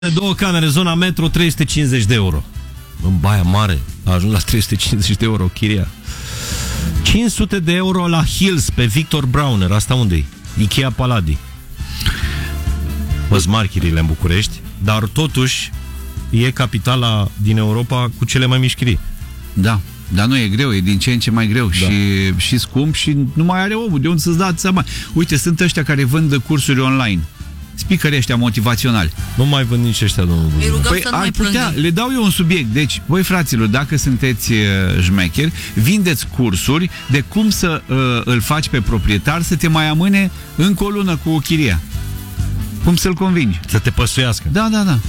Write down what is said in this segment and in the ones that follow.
Două camere, zona metro, 350 de euro. În Baia Mare a ajuns la 350 de euro chiria. 500 de euro la Hills pe Victor Brauner. Asta unde-i? Ikea Palladi. Mă-s mari chiriile în București, dar totuși e capitala din Europa cu cele mai mici chirii. Da, dar nu e greu, e din ce în ce mai greu, da. și scump și nu mai are omul de unde să-ți dați seama. Uite, sunt ăștia care vând cursuri online, speakerii ăștia motivaționali. Nu mai vând nici ăștia, domnul Buzău. Păi ar putea, le dau eu un subiect. Deci, voi fraților, dacă sunteți șmecheri, vindeți cursuri de cum să îl faci pe proprietar să te mai amâne încă o lună cu o chiria. Cum să-l convingi? Să te păsuiască. Da, da, da.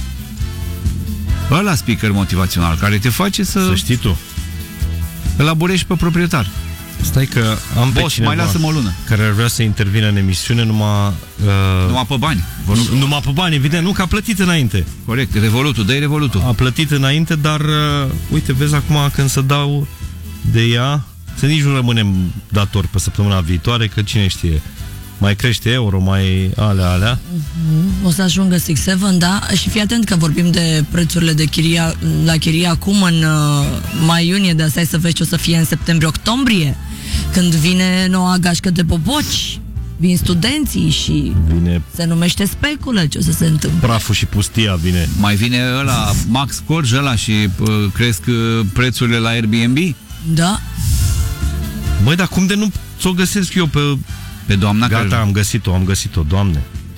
Ăla speaker motivațional care te face să știi tu. Elaborești pe proprietar. Stai că am pe cineva mai lasă-mă o lună care ar vrea să intervină în emisiune numai pe bani. Numai pe bani, evident, nu, că a plătit înainte. Corect, Revolutul, dă-i Revolutul. A plătit înainte, dar uite, vezi acum când să dau de ea, să nici nu rămânem datori pe săptămâna viitoare, că cine știe, mai crește euro, mai alea. O să ajungă 6-7, da? Și fii atent că vorbim de prețurile de chiria, la chiria acum în mai-iunie, de asta să vezi ce o să fie în septembrie-octombrie, când vine noua gașcă de boboci, vin studenții și se numește speculă, ce o să se întâmple. Praful și pustia vine. Mai vine ăla, Max Corj ăla și cresc prețurile la Airbnb? Da. Băi, dar cum de nu ți-o găsesc eu pe doamna? Gata, care... am găsit-o, Doamne.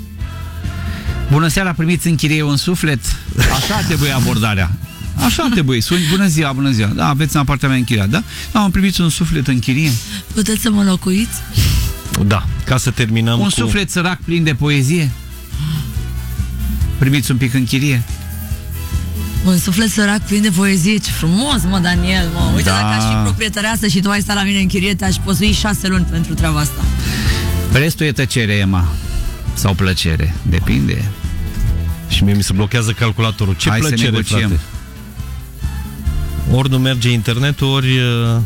Bună seara, primiți în chirie un suflet. Așa trebuie abordarea. Așa trebuie. Suni, bună ziua, bună ziua. Da, aveți în apartament închiriat, da? Da, am primit un suflet în chirie. Puteți să mă locuiți? Da, ca să terminăm un suflet sărac plin de poezie. Primiți un pic în chirie. Un suflet sărac plin de poezie. Ce frumos, mă, Daniel, mă. Uite, dacă aș fi proprietăreasă și tu ai stat la mine în chirie, te-aș posui 6 luni pentru treaba asta. Restul e tăcere, Emma. Sau plăcere, depinde. Și mie mi se blochează calculatorul. Ce plăcere, frate? Ori nu merge internetul, ori...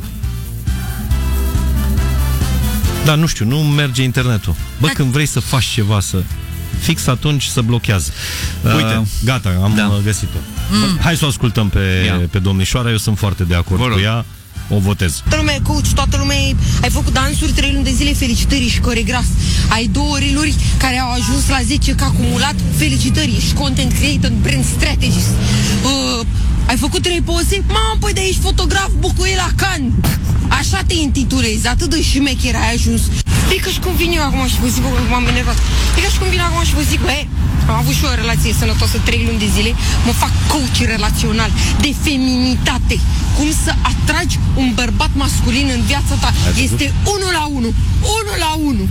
Da, nu știu, nu merge internetul. Bă, când vrei să faci ceva, fix atunci se blochează. Uite, gata, am găsit-o. Hai să o ascultăm pe domnișoara. Eu sunt foarte de acord cu ea. O votez. Toată lumea e coach, toată lumea ai făcut dansuri 3 luni de zile, felicitări, ești coregraf. Ai 2 reel-uri care au ajuns la 10 ca acumulat, felicitări, ești content creator, brand strategist. Ai făcut 3 poze? Mamă, păi de ești fotograf, bucuie la Cannes. Așa te intitulezi, atât de șmecher ai ajuns. E ca și cum vin eu acum și vă zic, bă, m-am enervat. E ca și cum vin acum și vă zic, bă, am avut și o relație sănătoasă 3 luni de zile, mă fac coach relațional de feminitate. Cum să atragi un bărbat masculin în viața ta. Este 1 la 1. 1 la 1.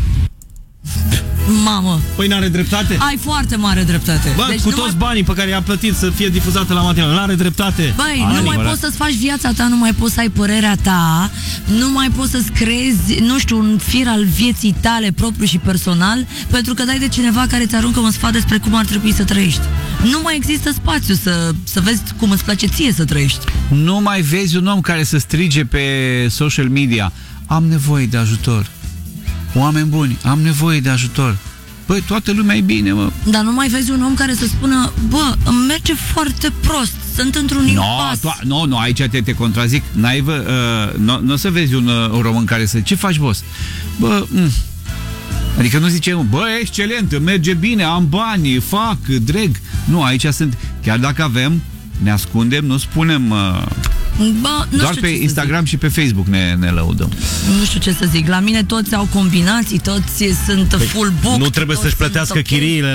Mamă. Păi n-are dreptate? Ai foarte mare dreptate. Bă, deci cu toți banii pe care i-a plătit să fie difuzată la matinal, n-are dreptate? Băi, nu mai poți să-ți faci viața ta, nu mai poți să ai părerea ta, nu mai poți să-ți creezi, nu știu, un fir al vieții tale propriu și personal, pentru că dai de cineva care îți aruncă un sfat despre cum ar trebui să trăiești. Nu mai există spațiu să vezi cum îți place ție să trăiești. Nu mai vezi un om care să strige pe social media: am nevoie de ajutor. Oameni buni, am nevoie de ajutor. Băi, toată lumea e bine, mă. Dar nu mai vezi un om care să spună: bă, îmi merge foarte prost, sunt într-un impas. Nu, aici te contrazic. Nu o să vezi un român care să... Ce faci, boss? Bă, adică nu zice: bă, excelent, îmi merge bine, am bani, fac, dreg. Nu, aici sunt... Chiar dacă avem, ne ascundem, nu spunem... Bă, doar pe Instagram și pe Facebook ne lăudăm. Nu știu ce să zic. La mine toți au combinații, toți sunt full book. Nu trebuie să-și plătească chiriile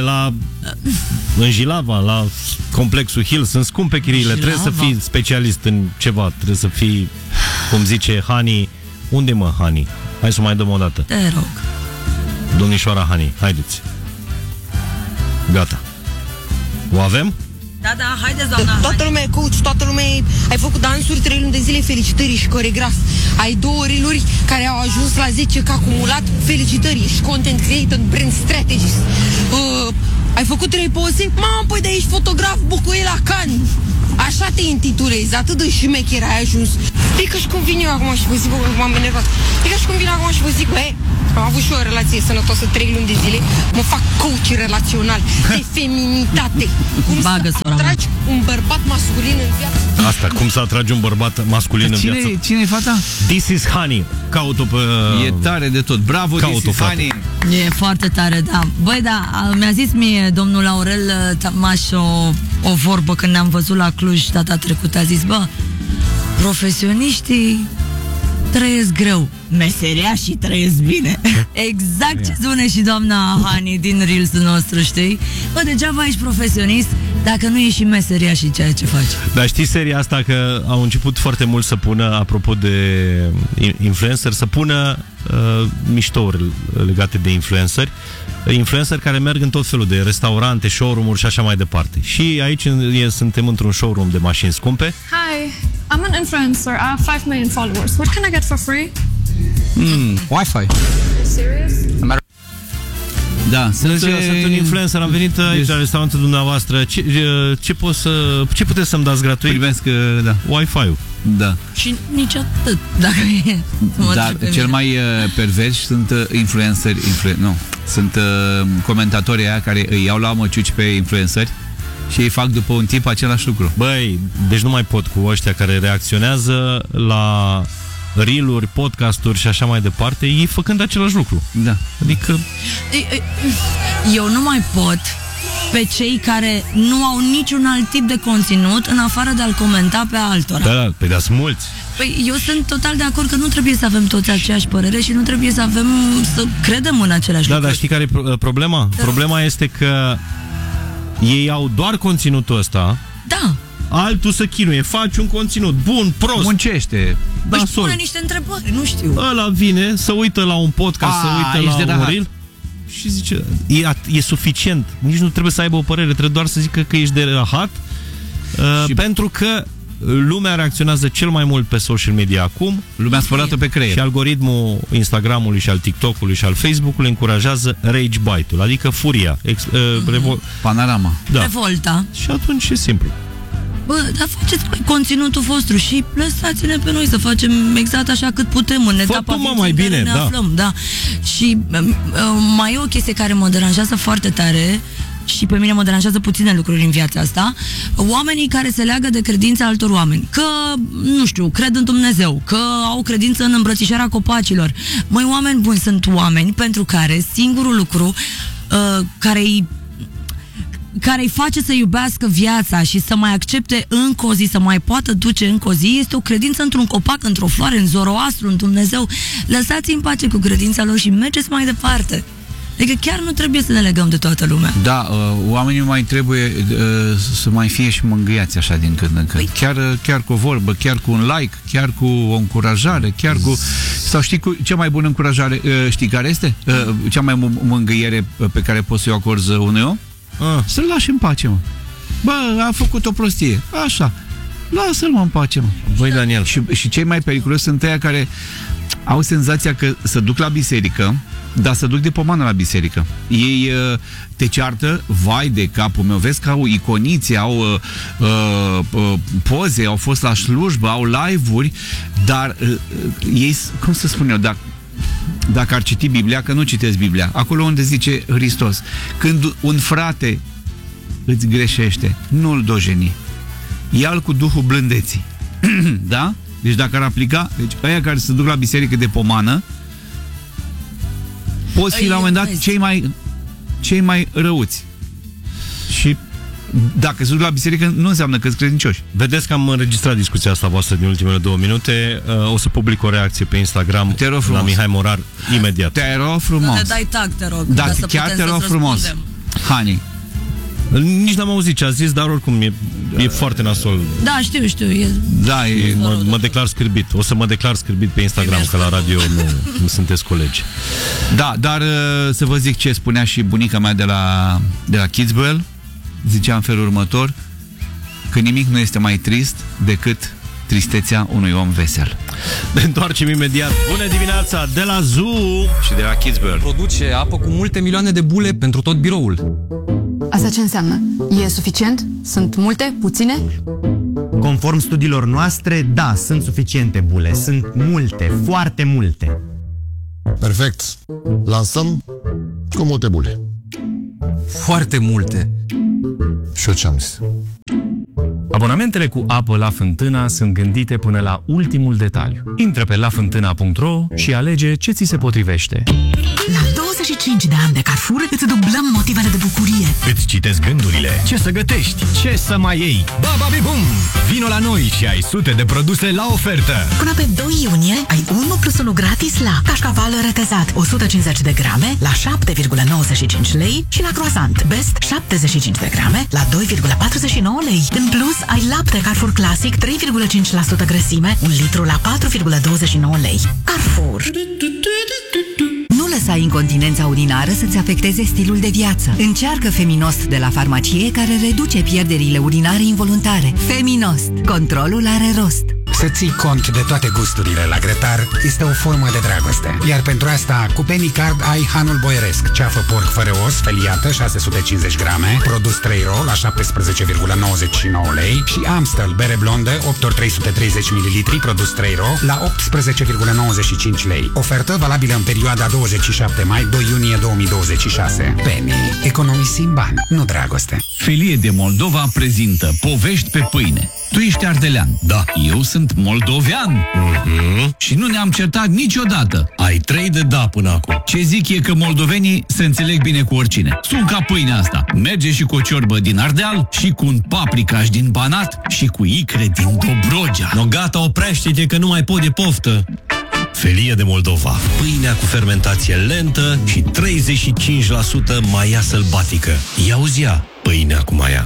în Jilava, la complexul Hill. Sunt scumpe chiriile. Trebuie să fii specialist în ceva. Trebuie să fii, cum zice Hani. Unde mă, Hani? Hai să mai dăm o dată. Te rog. Domnișoara Hani, haideți. Gata. O avem? Da, haideți, doamna. Toată lumea e coach, toată lumea ai făcut dansuri 3 luni de zile, felicitări, ești coregraf. Ai 2 reel-uri care au ajuns la 10 ca acumulat, felicitări, ești content creator, brand strategist. Ai făcut 3 poze? Mamă, păi de ești fotograf, bucuie la Cannes. Așa te intitulezi, atât de șmecher ai ajuns. E ca și cum vin eu acum și vă zic, bă, m-am enervat. E ca și cum vin acum și vă zic, bă, Am avut și o relație sănătoasă 3 luni de zile. Mă fac coach relațional de feminitate. Cum să atragi un bărbat masculin în viață? Asta, cum să atragi un bărbat masculin în viață? Cine-i fata? This is Honey. Caut-o pe... E tare de tot. Bravo, This is Honey. E foarte tare, da. Băi, da, mi-a zis mie domnul Aurel Tamaș o vorbă când ne-am văzut la Cluj data trecută. A zis, bă, profesioniștii trăiesc greu, meseriașii trăiesc bine. Exact ce spune și doamna Hani din Reels-ul nostru, știi? Bă, degeaba ești profesionist dacă nu ești și meseria și ceea ce faci. Dar știi seria asta că au început foarte mult să pună, apropo de influencer, să pună miștouri legate de influenceri care merg în tot felul de restaurante, showroom-uri și așa mai departe. Și aici suntem într-un showroom de mașini scumpe. Hi, I'm an influencer. I have 5 million followers. What can I get for free? Wi-Fi. Are you serious? Da, sunt un influencer, am venit aici la restaurantul dumneavoastră. Ce puteți să-mi dați gratuit? Primesc, da. Wi-Fi-ul. Da. Și nici atât, dacă e. Dar cel mai perversi sunt influenceri, sunt comentatorii aia care îi iau la măciuci pe influenceri și ei fac după un tip același lucru. Băi, deci nu mai pot cu ăștia care reacționează la reel-uri, podcasturi și așa mai departe, ei făcând același lucru. Da. Adică... Eu nu mai pot pe cei care nu au niciun alt tip de conținut în afară de a-l comenta pe altora. Da, pe sunt mulți. Păi eu sunt total de acord că nu trebuie să avem toți aceeași părere și nu trebuie să credem în același lucru. Dar știi care e problema? Da. Problema este că ei au doar conținutul ăsta. Da. Altul să chinuie, faci un conținut bun, prost. Muncește. Își pune niște întrebări, nu știu. Ăla vine, să uită la un podcast, să uită la un reel și zice, e suficient. Nici nu trebuie să aibă o părere, trebuie doar să zică că ești de rahat. Pentru că lumea reacționează cel mai mult pe social media acum. Lumea spălată pe creier. Și algoritmul Instagramului și al TikTok-ului și al Facebook-ului încurajează rage bite-ul, adică furia, panorama. Da. Revolta. Și atunci e simplu. Bă, dar faceți conținutul vostru și lăsați-ne pe noi să facem exact așa cât putem în etapa mai bine, ne aflăm, da. Și mai e o chestie care mă deranjează foarte tare și pe mine mă deranjează puține lucruri în viața asta. Oamenii care se leagă de credința altor oameni, că, nu știu, cred în Dumnezeu, că au credință în îmbrățișarea copacilor. Măi, oameni buni, sunt oameni pentru care singurul lucru care îi face să iubească viața și să mai accepte încă o zi, să mai poată duce încă o zi, este o credință într-un copac, într-o floare, în Zoroastru, în Dumnezeu. Lăsați-i în pace cu credința lor și mergeți mai departe. Adică chiar nu trebuie să ne legăm de toată lumea. Da, oamenii mai trebuie să mai fie și mângâiați așa din când în când. Chiar cu o vorbă, chiar cu un like, chiar cu o încurajare, chiar cu... Sau știi cea mai bună încurajare, știi care este? Cea mai mângâiere pe care poți să o acorzi unui om? Să-l lași în pace, mă. Bă, a făcut o prostie. Așa. Lasă-l, mă, în pace, mă. Băi, Daniel. Și cei mai periculoși sunt ăia care au senzația că se duc la biserică, dar se duc de pomană la biserică. Ei te ceartă, vai de capul meu, vezi că au iconițe, au poze, au fost la slujbă, au live-uri, dar ei, cum să spun eu, dacă ar citi Biblia, că nu citesc Biblia, acolo unde zice Hristos, când un frate îți greșește, nu-l dojeni, ia-l cu duhul blândeții. Da? Deci dacă ar aplica, deci ăia care se duc la biserică de pomană poți fi la un moment dat cei mai răuți. Și dacă se duc la biserică, nu înseamnă că-s credincioși. Vedeți că am înregistrat discuția asta voastră din ultimele 2 minute. O să public o reacție pe Instagram la Mihai Morar imediat. Te rog frumos. Ne dai tag, te rog. Da, chiar te rog frumos. Hani. Nici n-am auzit ce a zis, dar oricum e foarte nasol. Da, știu. Mă declar scârbit. O să mă declar scârbit pe Instagram, că la radio nu sunteți colegi. Da, dar să vă zic ce spunea și bunica mea de la Kidswell. Zicea în felul următor, că nimic nu este mai trist decât tristețea unui om vesel. Ne întoarcem imediat. Bună dimineața de la Zoo și de la Kidswell. Produce apă cu multe milioane de bule pentru tot biroul. Asta ce înseamnă? E suficient? Sunt multe? Puține? Conform studiilor noastre, da, sunt suficiente bule. Sunt multe, foarte multe. Perfect. Lansăm cu multe bule. Foarte multe. Și eu ce-am zis? Abonamentele cu apă La Fântâna sunt gândite până la ultimul detaliu. Intră pe lafântâna.ro și alege ce ți se potrivește. La 25 de ani de Carrefour îți dublăm motivele de bucurie. Îți citesc gândurile. Ce să gătești? Ce să mai iei? Bababibum! Vino la noi și ai sute de produse la ofertă. Până pe 2 iunie ai 1 plus 1 gratis la cașcaval retezat 150 de grame la 7,95 lei și la croissant Best 75 de grame la 2,49 lei. În plus, ai lapte Carrefour Classic 3,5% grăsime, 1 litru la 4,29 lei. Carrefour. Nu lăsa incontinența urinară să-ți afecteze stilul de viață. Încearcă Feminost de la farmacie, care reduce pierderile urinare involuntare. Feminost. Controlul are rost. Să ții cont de toate gusturile la grătar este o formă de dragoste. Iar pentru asta, cu Penny Card ai Hanul Boieresc, ceafă porc fără os, feliată, 650 grame, produs 3 ro la 17,99 lei și Amstel, bere blondă, 8 ori 330 ml, produs 3 ro la 18,95 lei. Ofertă valabilă în perioada 27 mai-2 iunie 2026. Penny. Economisim bani, nu dragoste. Felie de Moldova prezintă Povești pe pâine. Tu ești ardelean. Da. Eu sunt moldovean. Și nu ne-am certat niciodată. Ai 3 de da până acum. Ce zic e că moldovenii se înțeleg bine cu oricine. Sunt ca pâinea asta. Merge și cu o ciorbă din Ardeal, și cu un paprikaș din Banat, și cu icre din Dobrogea. No gata, oprește-te că nu mai pot de poftă. Felie de Moldova. Pâinea cu fermentație lentă și 35% maia sălbatică. Ia uzi-a, pâinea cu maia.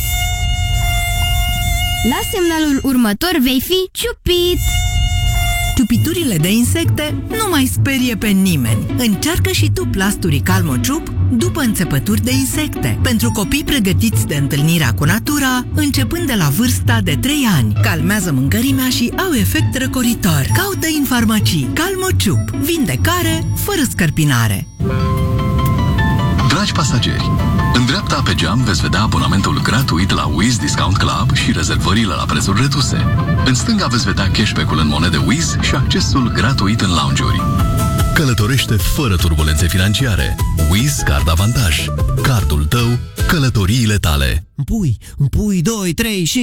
La semnalul următor vei fi ciupit! Ciupiturile de insecte nu mai sperie pe nimeni. Încearcă și tu plasturii Calmo Ciup după înțepături de insecte. Pentru copii pregătiți de întâlnirea cu natura, începând de la vârsta de 3 ani. Calmează mâncărimea și au efect răcoritor. Caută în farmacii Calmo Ciup. Vindecare fără scărpinare. Dragi pasageri, în dreapta pe geam veți vedea abonamentul gratuit la Wizz Discount Club și rezervările la prețuri reduse. În stânga veți vedea cashback-ul în monede Wizz și accesul gratuit în lounge-uri. Călătorește fără turbulențe financiare. Wizz Card Avantaj. Cardul tău, călătoriile tale. Împui 2, 3 și...